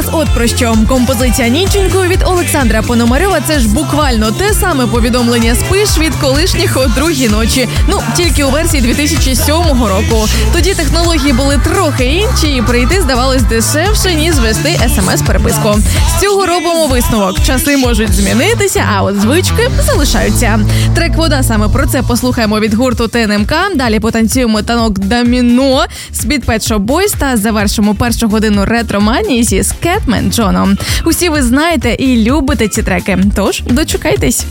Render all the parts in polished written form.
нас от про що. Композиція «Ніченько» від Олександра Пономарьова – це ж буквально те саме повідомлення «Спиш» від колишніх о 2-й ночі. Ну, тільки у версії 2007 року. Тоді технології були трохи інші і прийти здавалось дешевше, ніж вести смс-переписку. З цього робимо висновок. Часи можуть змінитися, а от звички залишаються. Трек «Вода» саме про це послухаємо від гурту ТНМК. Далі потанцюємо танок «Доміно» з Pet Shop Boys та завершимо першу годину ретроманії зі Скетмен Джоном. Усі ви знаєте і любите ці треки, тож дочекайтесь.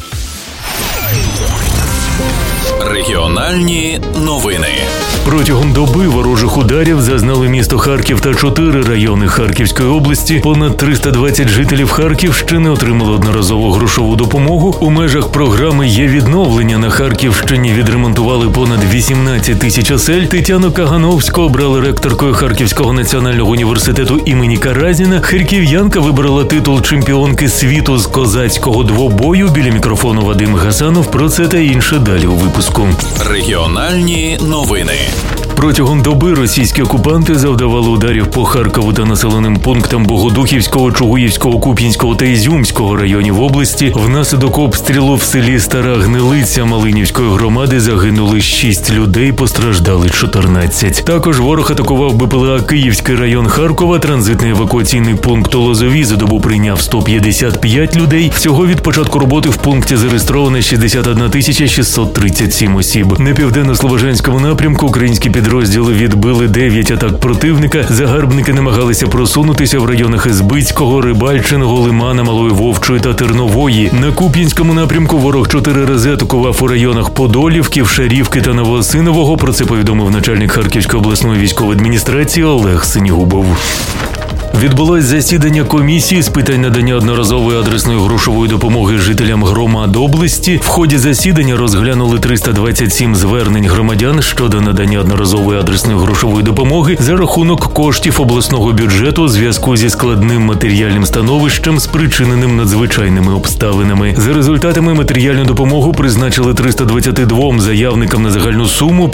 Регіональні новини. Протягом доби ворожих ударів зазнали місто Харків та 4 райони Харківської області. Понад 320 жителів Харківщини отримали одноразову грошову допомогу. У межах програми «Є відновлення» на Харківщині відремонтували понад 18 тисяч осель. Тетяну Кагановську обрали ректоркою Харківського національного університету імені Каразіна. Харків'янка вибрала титул чемпіонки світу з козацького двобою. Біля мікрофону Вадим Гасанов. Про це та інше далі у випуску. Регіональні новини. Протягом доби російські окупанти завдавали ударів по Харкову та населеним пунктам Богодухівського, Чугуївського, Куп'янського та Ізюмського районів області. Внаслідок обстрілу в селі Стара Гнилиця Малинівської громади загинули 6 людей, постраждали 14. Також ворог атакував БПЛА Київський район Харкова. Транзитний евакуаційний пункт у Лозові за добу прийняв 155 людей. Всього від початку роботи в пункті зареєстровано 61 637 осіб. На південно-слобожанському напрямку українські підрозділи відбили 9 атак противника. Загарбники намагалися просунутися в районах Ізбицького, Рибальчиного, Лимана, Малої Вовчої та Тернової. На Куп'янському напрямку ворог 4 рази атакував у районах Подолівки, Шарівки та Новоосинового. Про це повідомив начальник Харківської обласної військової адміністрації Олег Синігубов. Відбулось засідання комісії з питань надання одноразової адресної грошової допомоги жителям громад області. В ході засідання розглянули 327 звернень громадян щодо надання одноразової адресної грошової допомоги за рахунок коштів обласного бюджету у зв'язку зі складним матеріальним становищем, спричиненим надзвичайними обставинами. За результатами матеріальну допомогу призначили 322 заявникам на загальну суму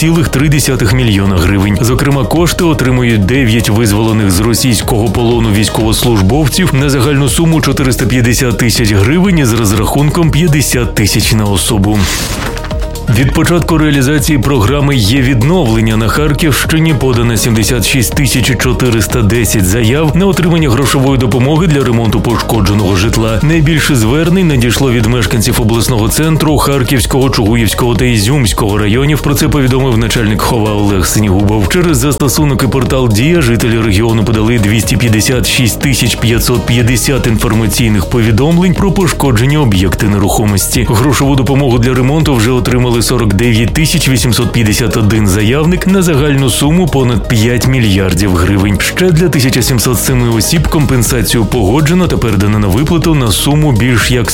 5,3 мільйона гривень. Зокрема, кошти отримують 9 визволених з російського полону військовослужбовців на загальну суму 450 тисяч гривень із розрахунком 50 тисяч на особу. Від початку реалізації програми «Є відновлення» на Харківщині подано 76 410 заяв на отримання грошової допомоги для ремонту пошкодженого житла. Найбільше звернень надійшло від мешканців обласного центру, Харківського, Чугуївського та Ізюмського районів. Про це повідомив начальник ХОВА Олег Синігубов. Через застосунок і портал «Дія» жителі регіону подали 256 550 інформаційних повідомлень про пошкоджені об'єкти нерухомості. Грошову допомогу для ремонту вже отримали 49 851 заявник на загальну суму понад 5 мільярдів гривень. Ще для 1707 осіб компенсацію погоджено та передано на виплату на суму більш як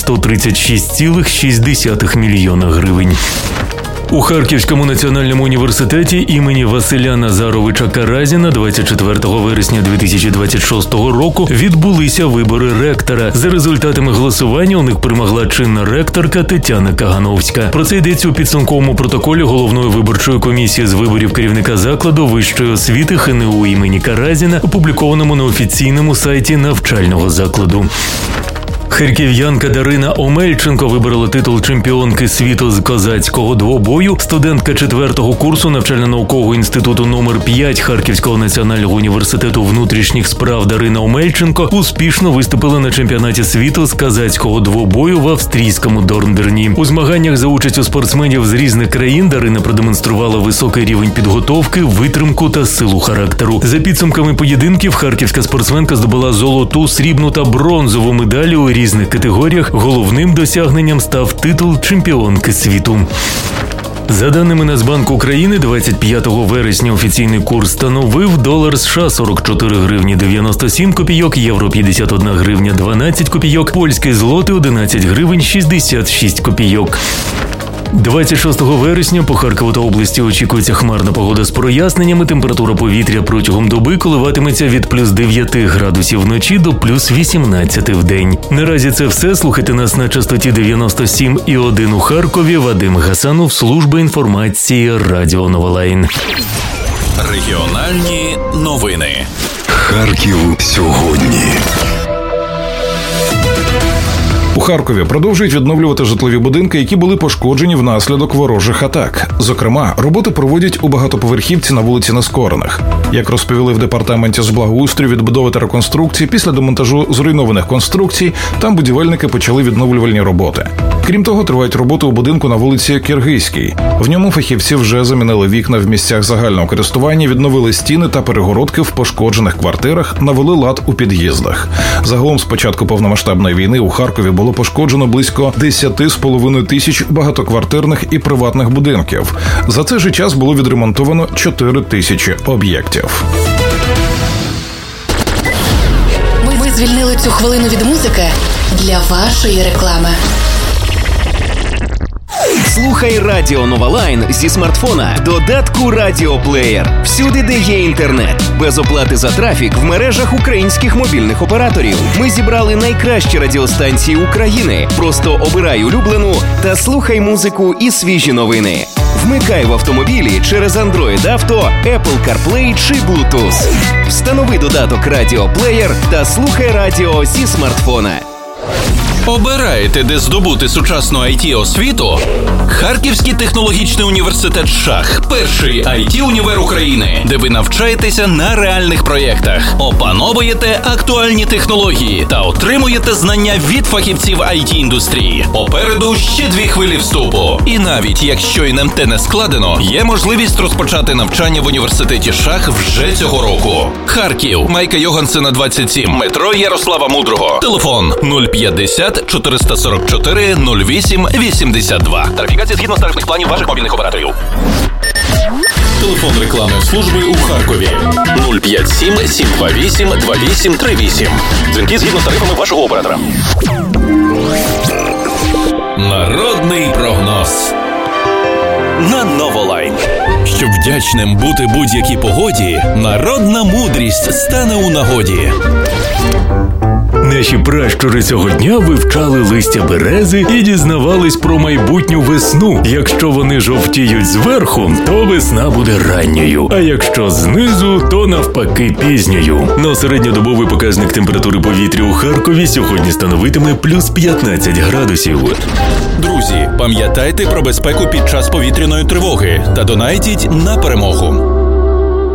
136,6 мільйона гривень. У Харківському національному університеті імені Василя Назаровича Каразіна 24 вересня 2026 року відбулися вибори ректора. За результатами голосування у них перемогла чинна ректорка Тетяна Кагановська. Про це йдеться у підсумковому протоколі головної виборчої комісії з виборів керівника закладу вищої освіти ХНУ імені Каразіна, опублікованому на офіційному сайті навчального закладу. Харків'янка Дарина Омельченко виборола титул чемпіонки світу з козацького двобою. Студентка 4-го курсу навчально-наукового інституту номер 5 Харківського національного університету внутрішніх справ Дарина Омельченко успішно виступила на чемпіонаті світу з козацького двобою в австрійському Дорнберні. У змаганнях за участю спортсменів з різних країн Дарина продемонструвала високий рівень підготовки, витримку та силу характеру. За підсумками поєдинків харківська спортсменка здобула золоту, срібну та бронзову медалі у різних категоріях. Головним досягненням став титул чемпіонки світу. За даними Нацбанку України, 25 вересня офіційний курс становив долар США 44 гривні 97 копійок, євро 51 гривня 12 копійок, польський злотий 11 гривень 66 копійок. 26 вересня по Харкову та області очікується хмарна погода з проясненнями. Температура повітря протягом доби коливатиметься від плюс 9 градусів вночі до плюс 18 в день. Наразі це все. Слухайте нас на частоті 97,1 у Харкові. Вадим Гасанов, служба інформації Радіо Новолайн. Регіональні новини. Харків сьогодні. У Харкові продовжують відновлювати житлові будинки, які були пошкоджені внаслідок ворожих атак. Зокрема, роботи проводять у багатоповерхівці на вулиці Нескорених. Як розповіли в департаменті з благоустрою, відбудови та реконструкції, після демонтажу зруйнованих конструкцій, там будівельники почали відновлювальні роботи. Крім того, тривають роботи у будинку на вулиці Киргизькій. В ньому фахівці вже замінили вікна в місцях загального користування, відновили стіни та перегородки в пошкоджених квартирах, навели лад у під'їздах. Загалом з початку повномасштабної війни у Харкові було пошкоджено близько 10,5 тисяч багатоквартирних і приватних будинків. За цей же час було відремонтовано 4 тисячі об'єктів. Ми звільнили цю хвилину від музики для вашої реклами. Слухай Радіо Нова Лайн зі смартфона, додатку Радіоплеєр. Всюди, де є інтернет. Без оплати за трафік в мережах українських мобільних операторів. Ми зібрали найкращі радіостанції України. Просто обирай улюблену та слухай музику і свіжі новини. Вмикай в автомобілі через Android Auto, Apple CarPlay чи Bluetooth. Встанови додаток Радіоплеєр та слухай радіо зі смартфона. Обираєте, де здобути сучасну IT-освіту? Харківський технологічний університет ШАХ – перший IT-універ України, де ви навчаєтеся на реальних проєктах, опановуєте актуальні технології та отримуєте знання від фахівців IT-індустрії. Попереду ще 2 хвилі вступу. І навіть якщо НМТ не складено, є можливість розпочати навчання в університеті ШАХ вже цього року. Харків, Майка Йогансена, 27, метро Ярослава Мудрого. Телефон 050 444 08 82. Тарифікація згідно з тарифних планів ваших мобільних операторів. Телефон рекламної служби у Харкові 057 728 2838. Дзвінки згідно з тарифами вашого оператора. Народний прогноз на Новолайн. Щоб вдячним бути будь-якій погоді, народна мудрість стане у нагоді. Наші пращури цього дня вивчали листя берези і дізнавались про майбутню весну. Якщо вони жовтіють зверху, то весна буде ранньою, а якщо знизу, то навпаки пізньою. Но середньодобовий показник температури повітря у Харкові сьогодні становитиме плюс 15 градусів. Друзі, пам'ятайте про безпеку під час повітряної тривоги та донайтіть на перемогу.